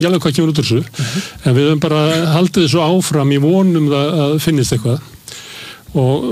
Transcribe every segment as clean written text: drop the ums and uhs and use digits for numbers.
alveg hvað kemur út úr þessu, en við höfum bara haldið þessu áfram í vonum það að finnist eitthvað og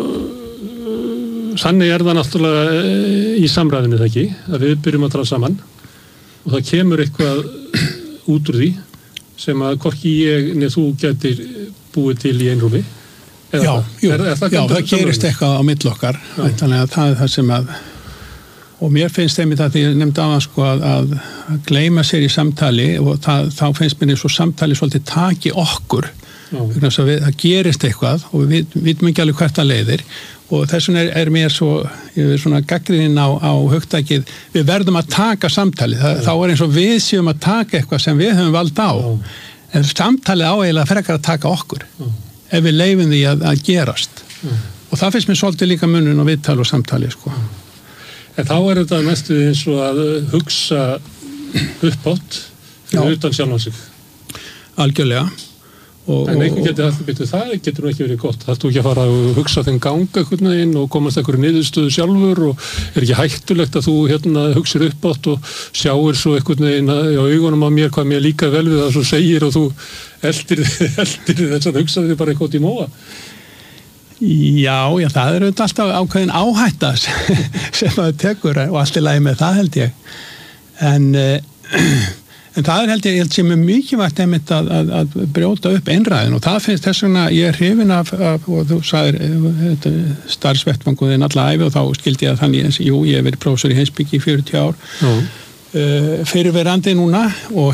þannig það náttúrulega í samræðinu það ekki, að við byrjum að tala saman og það kemur eitthvað út úr því sem að hvorki ég neð þú getur búið til í einrúmi. Já, það gerist eitthvað á milli okkar, þannig að það er það sem að og mér finnst einmitt að því ég nefndi á sko að gleyma sér í samtali og þá finnst mér eins og samtali svolítið taki okkur vegna þess að það gerist eitthvað og við vitum ekki alveg hvert að leiðir og þess vegna mér svo ég er svona gagnrýnin á hugtakið við verðum að taka samtali þá er eins og við séum að taka eitthvað sem við höfum vald á en samtali á eiginlega frekar að taka okkur ef við leyfum því að gerast og það finnst mér svolítið líka munun og viðtal og samtali sko. En þá er þetta næstu eins og að hugsa uppátt fyrir utan sjálfan sig. Algjörlega. En einhvern getur það getur nú ekki verið gott. Það þú ekki að fara að hugsa þenn ganga einhvern veginn og komast einhverju niðurstöðu sjálfur og er ekki hættulegt að þú hugsir uppátt og sjáir svo einhvern veginn á augunum á mér hvað mér líka vel við það svo segir og þú eldir þess að hugsa þig bara eitthvað í móa. Já, það er alltaf ákveðin áhætta sem það tekur og allt í lagi með það held ég. En það er held ég sem er mikilvægt einmitt að brjóta upp einræðin og það finnst þess vegna ég er hrifinn af og þú sagðir starfsvettvanguðin alla ævi og þá skildi ég að þannig, jú, ég hef verið prófessor í heimspeki í 40 ár fyrirverandi núna og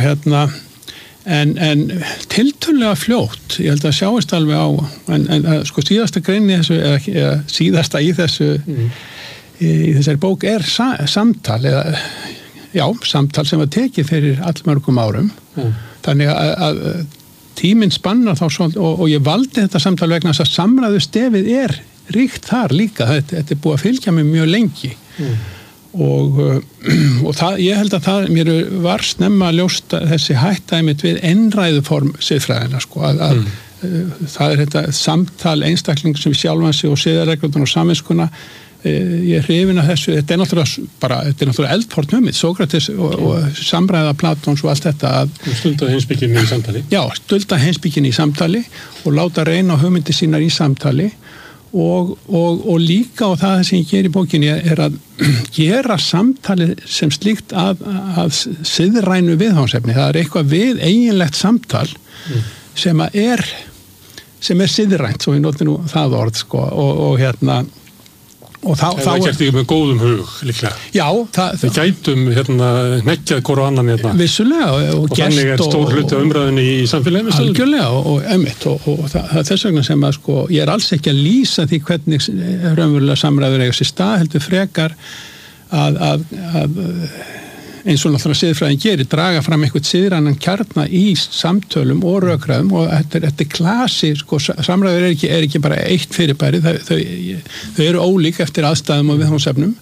en tiltölulega fljótt ég held að sjáist alveg á en sko síðasta grein í þessu eða síðasta í þessu í þessari bók er samtal eða samtal sem var tekið fyrir allmörgum árum þannig að tíminn spannar þá svolítið og ég valdi þetta samtal vegna þess að samræðustefið er ríkt þar líka þetta er búið að fylgja mig mjög lengi og það, ég held að það mér var snemma að ljósta þessi hætta einmitt við einræðuform siðfræðina sko að það er þetta samtal einstakling sem sjálfan sig og siðareglurnar og samviskuna ég er hrifinn af þessu þetta er náttúrulega eldfort hugmynd Sókrates og samræða Platons og allt þetta að stunda heimspekinni í samtali stunda heimspekinni í samtali og láta reyna á hugmyndir sínar í samtali og líka og það sem ég ger í bókinni er að gera samtali sem slíkt að siðrænu viðfangsefni. Það er eitthvað við eiginlegt samtal sem er siðrænt, svo ég noti nú það orð sko og það gert ekki með góðum hug líklega. Já, við gætum hneggjað hvort og annan vissulega og þannig er stór hluti á umræðunni í samfélaginu algjörlega og einmitt og það er þess vegna sem að sko ég er alls ekki að lýsa því hvernig raunverulega samræður eiga sér stað heldur frekar að eins og náttúrulega siðfræðin gerir draga fram eitthvað siðrænan kjarna í samtölum og rökræðum og þetta er klasi, sko, samræður er ekki bara eitt fyrirbæri, þau eru ólík eftir aðstæðum og viðfangsefnum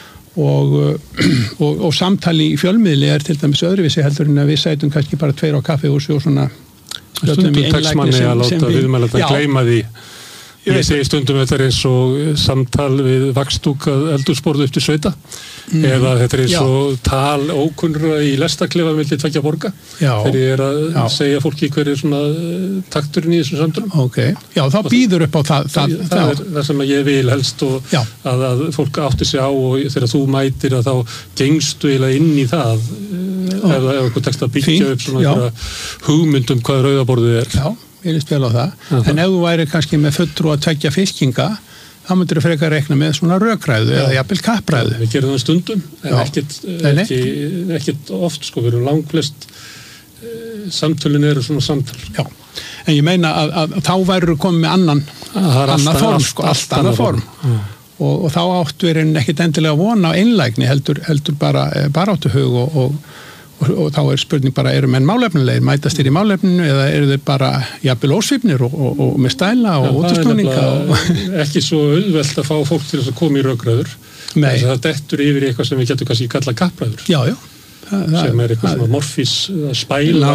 og samtali í fjölmiðli er til dæmis öðruvísi heldur en að við sætum kannski bara 2 á kaffihúsi og svona stundum tekstmanni að láta viðmælanda gleyma því ég segi stundum þetta er eins og samtal við vakstúkað eldhúsborð upp til sveita eða þetta er eins og tal ókunnra í lestaklefa milli 2 borga þegar ég er að segja fólki hver er svona takturinn í þessum samtölum Já, þá býður upp á það er það sem ég vil helst og að fólk átti sig á og þegar þú mætir að þá gengstu eiginlega inn í það ef eitthvað tekst að byggja upp svona hugmyndum hvað rauðaborðið er ég líst vel á það en ef þú væri kannski með fulltrúa 2 fylkinga þá myndir þú frekar rekna með svona rökræðu eða jafnvel kappræðu við gerum það stundum en ekkert oft sko við erum langflest samtölin eru svona samtal en ég meina að þá væru komið með annan form sko, allt annað form og þá áttu við ekkert endilega vona á einlægni heldur bara áttuhug og þá er spurning bara, eru menn málefnilegir, mætast þér í málefninu eða eru þeir bara jafnvel ósvipnir og með stæla og útúrsnúninga ekki svo auðvelt að fá fólk til þess að koma í rökræður þess að það dettur yfir eitthvað sem við getum kannski kalla kappræður sem er eitthvað svona morfís að spæla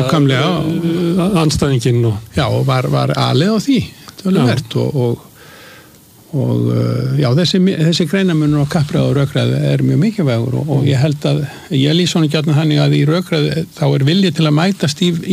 andstæðinginn og var alið á því töluvert já, þessi greinamunur á kappræðu og rökræðu mjög mikilvægur og ég held að ég lýs honum gjarnan þannig að í rökræðu þá vilji til að mætast í